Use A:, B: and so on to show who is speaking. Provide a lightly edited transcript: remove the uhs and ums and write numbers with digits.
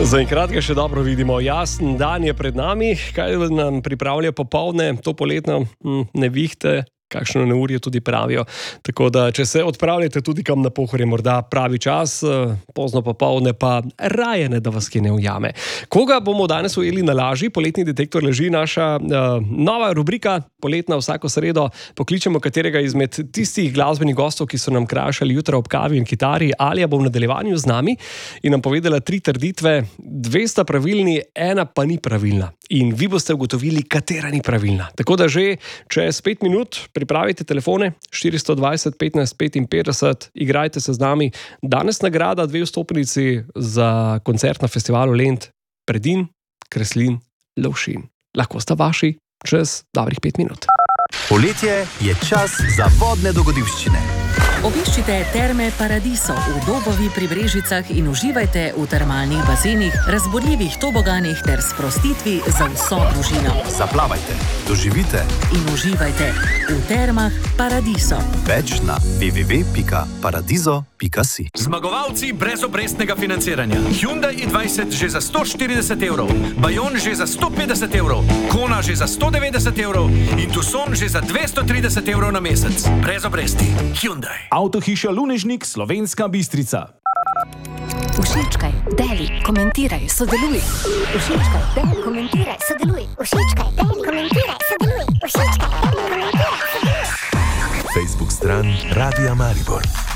A: Zaenkrat ga še dobro vidimo. Jasen dan je pred nami, kaj nam pripravlja popoldne, to poletno nevihte, kakšno neurje tudi pravijo. Tako da, če se odpravljate tudi kam na Pohorje, morda pravi čas, pozno popoldne pa raje ne, da vas kje ne ujame. Koga bomo danes ujeli na laži? Poletni detektor leži naša nova rubrika, poletna vsako sredo. Pokličemo katerega izmed tistih glasbenih gostov, ki so nam krajšali jutra ob kavi in kitari. Alja bo v nadaljevanju z nami in nam povedala 3 trditve, 2 sta pravilni, 1 pa ni pravilna. In vi boste ugotovili, katera ni pravilna. Tako da že čez 5 minut pripravite telefone 420 15 55, igrajte se z nami. Danes nagrada 2 vstopnici za koncert na festivalu Lent, Predin, Kreslin, Lovšin. Lahko sta vaši čez dobrih 5 minut.
B: Poletje je čas za vodne dogodivščine.
C: Obiščite Terme Paradiso v Dobovi pri Brežicah in uživajte v termalnih bazenih, razborljivih toboganih ter sprostitvi za vso družino.
B: Zaplavajte, doživite
C: in uživajte v Termah Paradiso.
B: Več na www.paradiso.si.
D: Zmagovalci brezobrestnega financiranja. Hyundai i20 že za 140 evrov, Bayon že za 150 evrov, Kona že za 190 evrov in Tucson že za 230 evrov na mesec. Brez obresti. Hyundai.
E: Avtohiša Lunežnik, Slovenska Bistrica.
F: Všečkaj, deli, komentiraj, sodeluj. Všečkaj, deli, komentiraj, sodeluj. Všečkaj, deli, komentiraj, sodeluj. Všečkaj, deli, komentiraj, sodeluj.
B: Facebook stran Radia Maribor.